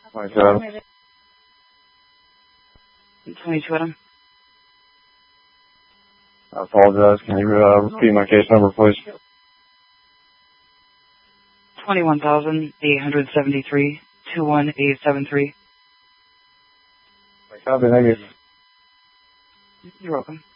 27. 22 Adam. I apologize. Can you repeat my case number, please? 21,873, 21873. Copy, thank you. You're welcome.